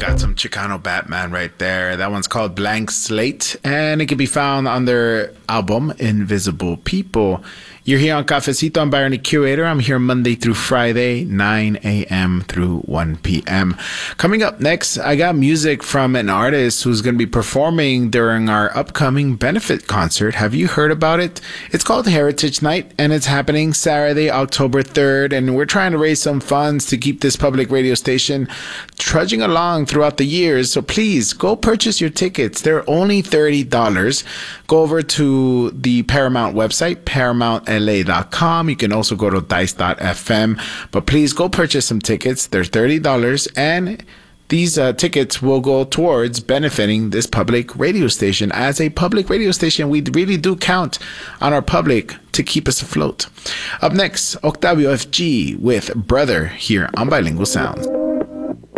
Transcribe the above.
got some Chicano Batman right there. That one's called Blank Slate, and it can be found on their album Invisible People. You're here on Cafecito. I'm Byron the Curator. I'm here Monday through Friday, 9 a.m. through 1 p.m. Coming up next, I got music from an artist who's going to be performing during our upcoming benefit concert. Have you heard about it? It's called Heritage Night, and it's happening Saturday, October 3rd, and we're trying to raise some funds to keep this public radio station trudging along throughout the years. So please go purchase your tickets. They're only $30. Go over to the Paramount website, ParamountLA.com. You can also go to Dice.fm. But please go purchase some tickets. They're $30, and these tickets will go towards benefiting this public radio station. As a public radio station, we really do count on our public to keep us afloat. Up next, Octavio FG with Brother here on Bilingual Sound.